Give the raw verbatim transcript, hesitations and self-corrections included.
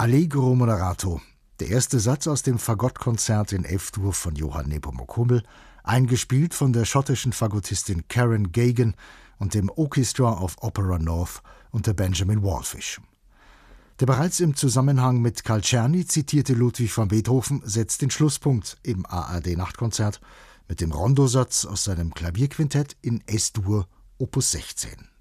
Allegro moderato, der erste Satz aus dem Fagottkonzert in F-Dur von Johann Nepomuk Hummel, eingespielt von der schottischen Fagottistin Karen Geoghegan und dem Orchestra of Opera North unter Benjamin Wallfisch. Der bereits im Zusammenhang mit Carl Czerny zitierte Ludwig van Beethoven setzt den Schlusspunkt im A R D-Nachtkonzert mit dem Rondosatz aus seinem Klavierquintett in Es-Dur Opus sechzehn.